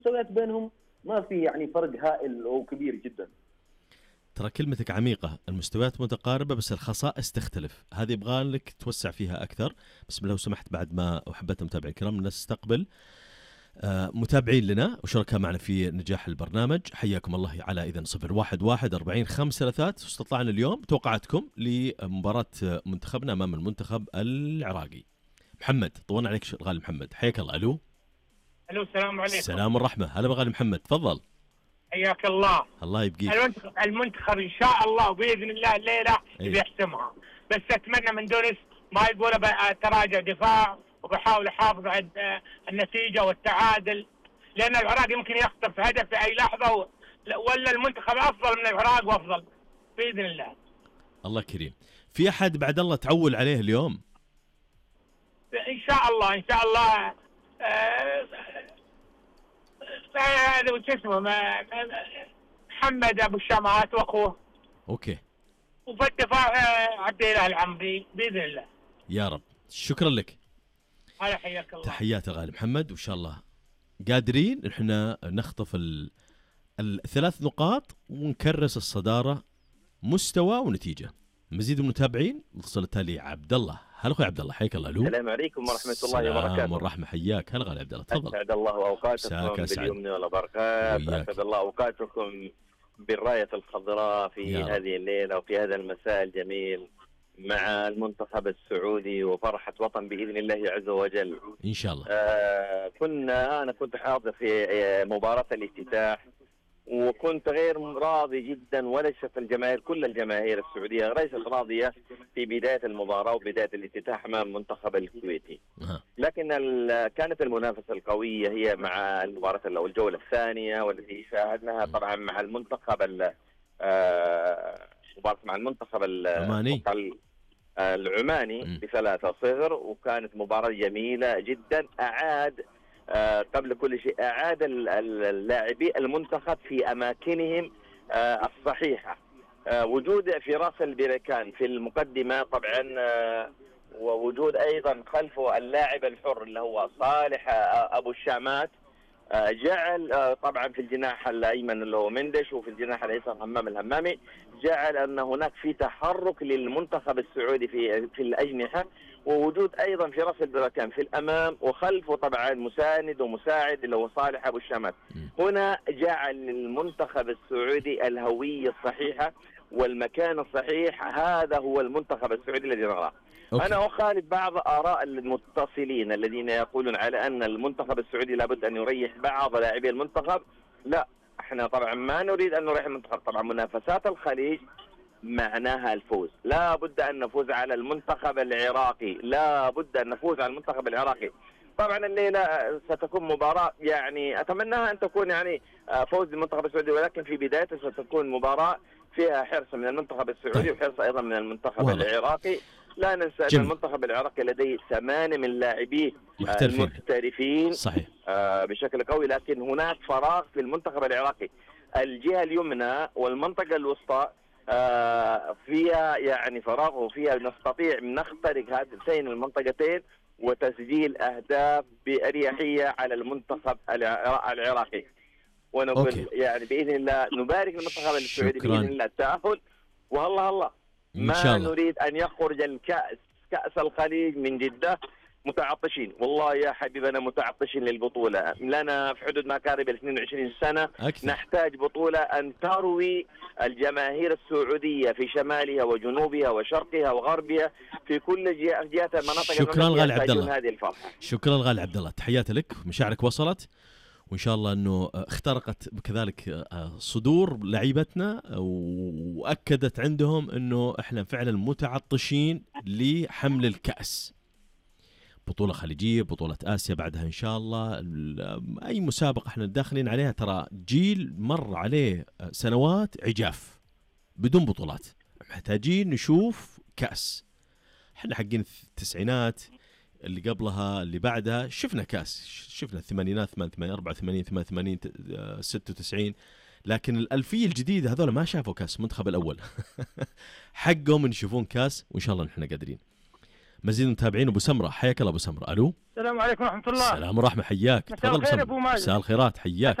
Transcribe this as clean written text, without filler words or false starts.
المستويات بينهم ما في يعني فرق هائل وكبير جدا. ترى كلمتك عميقة، المستويات متقاربة بس الخصائص تختلف، هذه يبغى لك توسع فيها أكثر. بس لو سمحت بعد ما وحبت متابعي الكرام نستقبل متابعين لنا وشركاء معنا في نجاح البرنامج. حياكم الله على إذن 011-40-533 استطلعنا اليوم توقعاتكم لمباراة منتخبنا أمام المنتخب العراقي. محمد طولنا عليك غالي محمد، حياك الله. ألو السلام عليكم. السلام والرحمة. هلا بغالي محمد، تفضل. حياك الله. الله يبقيك. المنتخب ان شاء الله وباذن الله الليله بيحسمها، بس اتمنى من دونس ما يقول تراجع دفاع وبحاول يحافظ على النتيجه والتعادل، لان العراق يمكن يخطف هدف في اي لحظه، ولا المنتخب افضل من العراق وافضل باذن الله. الله كريم. في احد بعد الله تعول عليه اليوم؟ ان شاء الله ان شاء الله. هذا وش اسمه محمد ابو الشامات واخوه. اوكي. وفي الدفاع عبد الاله العمري باذن الله. يا رب. شكرا لك. هلا حياك الله. تحيات الغالي محمد، وان شاء الله قادرين احنا نخطف الثلاث نقاط ونكرس الصداره مستوى ونتيجه. مزيد من المتابعين اتصل التالي عبد الله. هلا اخوي عبد الله، حياك الله. السلام عليكم ورحمه الله وبركاته. السلام والرحمه، حياك. هلا غالي عبد الله، تفضل. اسعد الله اوقاتكم باليمن والبركات، اسعد الله اوقاتكم بالرايه الخضراء في هذه الليله وفي هذا المساء الجميل مع المنتخب السعودي وفرحه وطن باذن الله عز وجل ان شاء الله. انا كنت حاضر في مباراه الافتتاح، وكنت غير راضي جدا، وليست الجماهير كل الجماهير السعوديه ليست راضيه في بدايه المباراه وبدايه الافتتاح امام المنتخب الكويتي. لكن كانت المنافسه القويه هي مع المباراه او الجوله الثانيه والتي شاهدناها طبعا مع المنتخب مباراه مع المنتخب العماني ب3-0، وكانت مباراه جميله جدا. قبل كل شيء أعاد اللاعبي المنتخب في أماكنهم الصحيحة. وجود فراس البركان في المقدمة طبعا، ووجود أيضا خلفه اللاعب الحر اللي هو صالح أبو الشامات، جعل طبعا في الجناح الأيمن اللي هو مندش، وفي الجناح الأيسر همام الهمامي، جعل أن هناك في تحرك للمنتخب السعودي في الأجنحة، ووجود أيضا في راس البركان في الأمام، وخلفه طبعا مساند ومساعد اللي هو صالح أبو الشامات. هنا جعل للمنتخب السعودي الهوية الصحيحة والمكان الصحيح. هذا هو المنتخب السعودي الذي نراه. أنا أخالف بعض آراء المتصلين الذين يقولون على أن المنتخب السعودي لابد أن يريح بعض لاعبي المنتخب. لا، احنا طبعا ما نريد أن نريح المنتخب. طبعا منافسات الخليج معناها الفوز، لا بد أن نفوز على المنتخب العراقي، لا بد أن نفوز على المنتخب العراقي. طبعا الليلة ستكون مباراة يعني أتمناها أن تكون يعني فوز للمنتخب السعودي، ولكن في بدايته ستكون مباراة فيها حرص من المنتخب السعودي وحرص أيضا من المنتخب العراقي. لا ننسى أن المنتخب العراقي لديه 8 من لاعبيه المحترفين صحيح بشكل قوي، لكن هناك فراغ في المنتخب العراقي. الجهة اليمنى والمنطقة الوسطى فيها يعني فراغ، وفيها نستطيع نخترق هاتين المنطقتين وتسجيل أهداف بأريحية على المنتخب العراقي. ونقول يعني بإذن الله نبارك المنتخب السعودي بإذن الله التأهل، والله ما نريد أن يخرج الكأس كأس الخليج من جدة متعطشين. والله يا حبيبنا متعطشين للبطولة، لنا في حدود ما قارب 22 سنة أكثر. نحتاج بطولة أن تروي الجماهير السعودية في شمالها وجنوبها وشرقها وغربها في كل جهات المناطق. شكرا غالي عبد الله، هذه الفرحة. شكرا غالي عبد الله، تحياتي لك، مشاعرك وصلت، وإن شاء الله أنه اخترقت كذلك صدور لعيبتنا وأكدت عندهم أنه إحنا فعلا متعطشين لحمل الكأس. بطولة خليجية، بطولة آسيا بعدها إن شاء الله، أي مسابقة إحنا داخلين عليها. ترى جيل مر عليه سنوات عجاف بدون بطولات، محتاجين نشوف كأس. إحنا حقين التسعينات اللي قبلها اللي بعدها شفنا كأس، شفنا الثمانينات 88 84 88 96، لكن الألفية الجديدة هذول ما شافوا كأس. منتخب الأول حقهم إن يشوفون كأس، وإن شاء الله نحن قادرين. مزيد من المتابعين. ابو سمره، حياك الله ابو سمره. الو، السلام عليكم ورحمة الله. السلام ورحمه، حياك. مساء الخير أبو ماجد. مساء الخيرات، حياك.